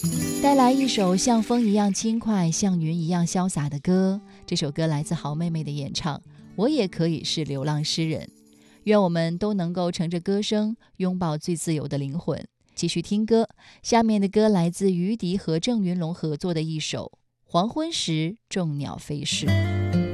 带来一首像风一样轻快，像云一样潇洒的歌。这首歌来自好妹妹的演唱，我也可以是流浪诗人。愿我们都能够乘着歌声拥抱最自由的灵魂。继续听歌，下面的歌来自于迪和郑云龙合作的一首《黄昏时众鸟飞逝》。